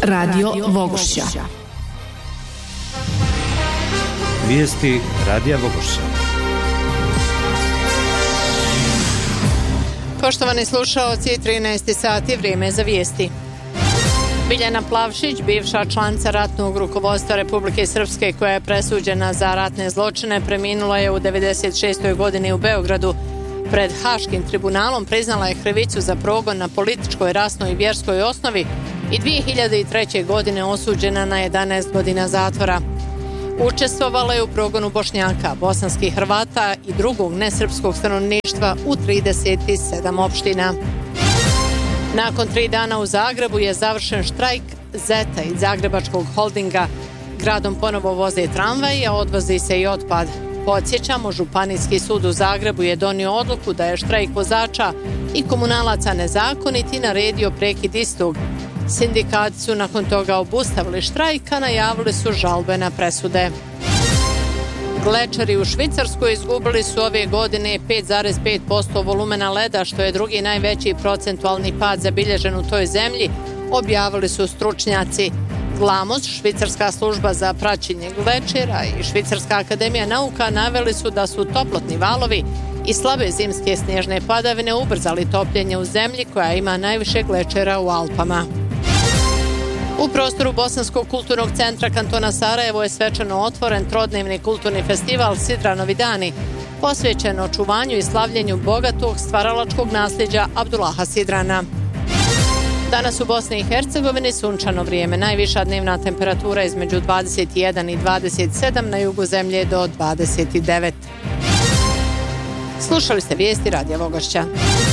Radio Vogošća. Vijesti Radija Vogošća. Poštovani slušaoci, 13 sati, vrijeme za vijesti. Biljana Plavšić, bivša članica ratnog rukovodstva Republike Srpske koja je presuđena za ratne zločine, preminula je u 96. godini u Beogradu. Pred Haškim tribunalom priznala je krivicu za progon na političkoj, rasnoj i vjerskoj osnovi i 2003. godine osuđena na 11 godina zatvora. Učestvovala je u progonu Bošnjaka, bosanskih Hrvata i drugog nesrpskog stanovništva u 37 opština. Nakon 3 dana u Zagrebu je završen štrajk Zeta iz Zagrebačkog holdinga. Gradom ponovo voze tramvaj, a odvozi se i otpad. Podsjećamo, Županijski sud u Zagrebu je donio odluku da je štrajk vozača i komunalaca nezakonit i naredio prekid istog. Sindikati su nakon toga obustavili štrajk, a najavili su žalbe na presude. Glečeri u Švicarskoj izgubili su ove godine 5,5% volumena leda, što je drugi najveći procentualni pad zabilježen u toj zemlji, objavili su stručnjaci. GLAMOS, švicarska služba za praćenje glečera, i Švicarska akademija nauka naveli su da su toplotni valovi i slabe zimske snježne padavine ubrzali topljenje u zemlji koja ima najviše glečera u Alpama. U prostoru Bosanskog kulturnog centra kantona Sarajevo je svečano otvoren trodnevni kulturni festival Sidranovi dani, posvećen očuvanju i slavljenju bogatog stvaralačkog nasljeđa Abdullaha Sidrana. Danas u Bosni i Hercegovini sunčano vrijeme, najviša dnevna temperatura između 21 i 27, na jugu zemlje do 29. Slušali ste vijesti Radija Vogošća.